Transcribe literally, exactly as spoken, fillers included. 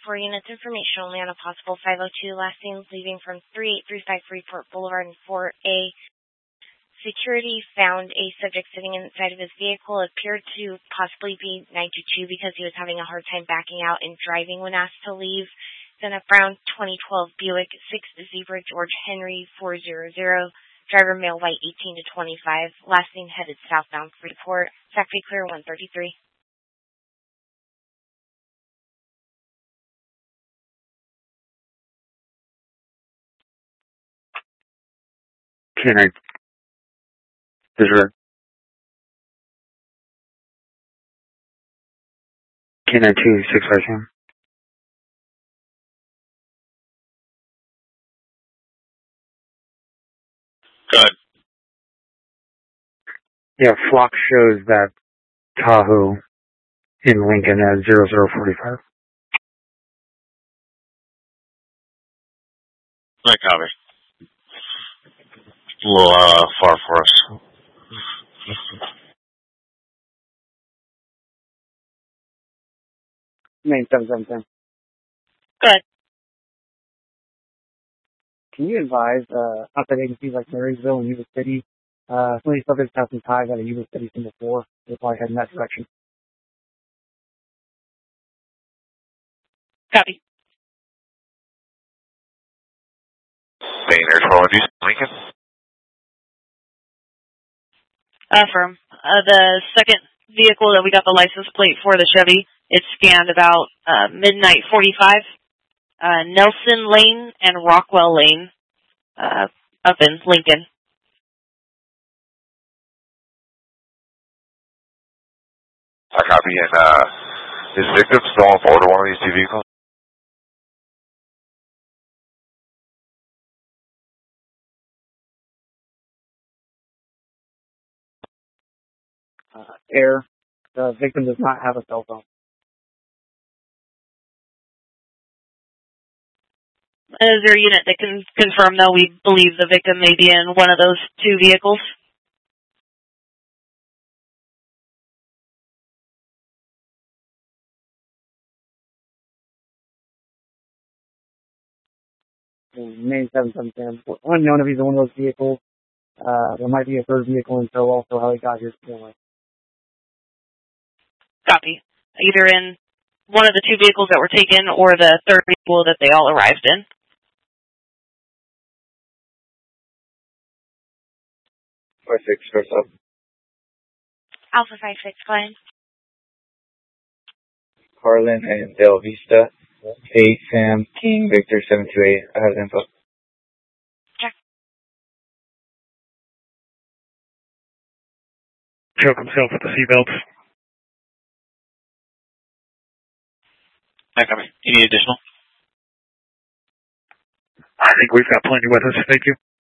four units, information only on a possible five oh two, last seen leaving from three eight three five Freeport Boulevard in four A. Security found a subject sitting inside of his vehicle, appeared to possibly be nine two two because he was having a hard time backing out and driving when asked to leave. Then a brown twenty twelve Buick, six Zebra George Henry four hundred, driver male white eighteen to twenty-five, last seen headed southbound Freeport, factory clear one thirty-three. Can I Disregard. K nine two six five seven. Good. Yeah, Flock shows that Tahoe in Lincoln at zero zero forty-five. My copy. A little uh, far for us. Main seven seven ten. Good. Can you advise uh, outside agencies like Marysville and Yuba City, uh, some of these subjects have some ties out of Yuba City from before. They're probably heading that direction. Copy. Main Air twelve, Lincoln. Affirm. Uh, the second vehicle that we got the license plate for, the Chevy, it scanned about uh, midnight forty-five. Uh, Nelson Lane and Rockwell Lane uh, up in Lincoln. I copy. And uh, is victim still on board of one of these two vehicles? Uh, air. The victim does not have a cell phone. Is there a unit that can confirm, though, we believe the victim may be in one of those two vehicles? Main seven seven ten. Unknown if he's in one of those vehicles. Uh, there might be a third vehicle in tow also how he got here. Anyway. Copy. Either in one of the two vehicles that were taken or the third vehicle that they all arrived in. Five six, first up. Alpha five six, go ahead. Harlan and Del Vista. eight Sam King Victor seven two eight. I have the info. Check. Choke himself with the seatbelts. I copy. You need additional? I think we've got plenty with us. Thank you.